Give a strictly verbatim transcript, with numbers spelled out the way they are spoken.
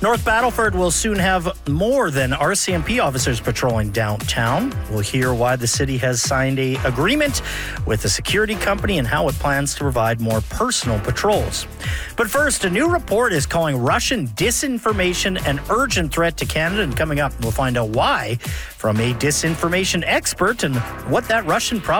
North Battleford will soon have more than R C M P officers patrolling downtown. We'll hear why the city has signed a agreement with a security company and how it plans to provide more personal patrols. But first, a new report is calling Russian disinformation an urgent threat to Canada. And coming up, we'll find out why from a disinformation expert and what that Russian problem